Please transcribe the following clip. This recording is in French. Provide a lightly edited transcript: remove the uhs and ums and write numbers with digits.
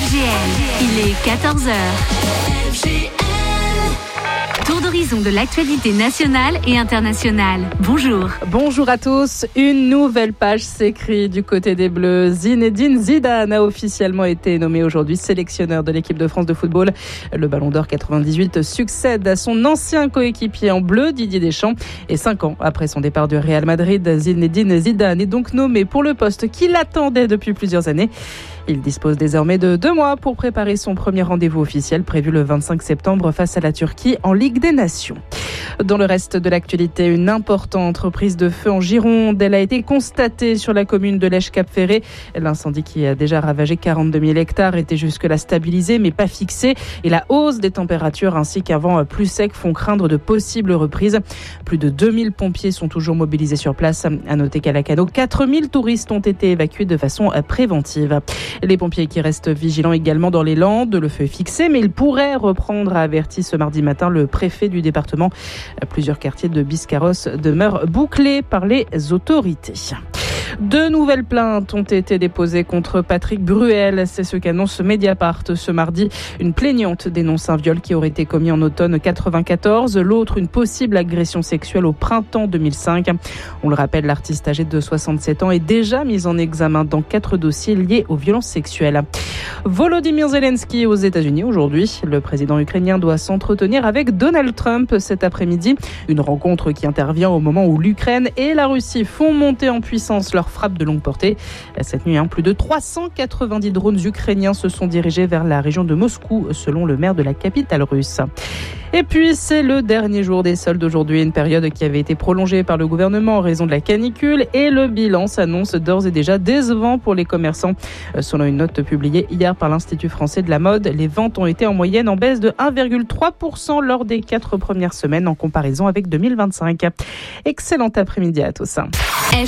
FGL, il est 14h. Tour d'horizon de l'actualité nationale et internationale. Bonjour. Bonjour à tous. Une nouvelle page s'écrit du côté des Bleus. Zinedine Zidane a officiellement été nommé aujourd'hui sélectionneur de l'équipe de France de football. Le Ballon d'Or 98 succède à son ancien coéquipier en bleu, Didier Deschamps. Et 5 ans après son départ du Real Madrid, Zinedine Zidane est donc nommé pour le poste qu'il attendait depuis plusieurs années. Il dispose désormais de 2 mois pour préparer son premier rendez-vous officiel prévu le 25 septembre face à la Turquie en Ligue des Nations. Dans le reste de l'actualité, une importante reprise de feu en Gironde. Elle a été constatée sur la commune de Lèche-Cap-Ferré. L'incendie qui a déjà ravagé 42 000 hectares était jusque-là stabilisé mais pas fixé. Et la hausse des températures ainsi qu'un vent plus sec font craindre de possibles reprises. Plus de 2000 pompiers sont toujours mobilisés sur place. À noter qu'à Lacano, 4000 touristes ont été évacués de façon préventive. Les pompiers qui restent vigilants également dans les Landes. Le feu est fixé mais il pourrait reprendre, a averti ce mardi matin le préfet du département. Plusieurs quartiers de Biscarrosse demeurent bouclés par les autorités. 2 nouvelles plaintes ont été déposées contre Patrick Bruel. C'est ce qu'annonce Mediapart ce mardi. Une plaignante dénonce un viol qui aurait été commis en automne 94. L'autre, une possible agression sexuelle au printemps 2005. On le rappelle, l'artiste âgé de 67 ans est déjà mis en examen dans 4 dossiers liés aux violences sexuelles. Volodymyr Zelensky aux États-Unis aujourd'hui. Le président ukrainien doit s'entretenir avec Donald Trump cet après-midi. Une rencontre qui intervient au moment où l'Ukraine et la Russie font monter en puissance leur frappe de longue portée. Cette nuit, plus de 390 drones ukrainiens se sont dirigés vers la région de Moscou, selon le maire de la capitale russe. Et puis, c'est le dernier jour des soldes aujourd'hui, une période qui avait été prolongée par le gouvernement en raison de la canicule et le bilan s'annonce d'ores et déjà décevant pour les commerçants. Selon une note publiée hier par l'Institut français de la mode, les ventes ont été en moyenne en baisse de 1,3% lors des 4 premières semaines en comparaison avec 2025. Excellent après-midi à tous.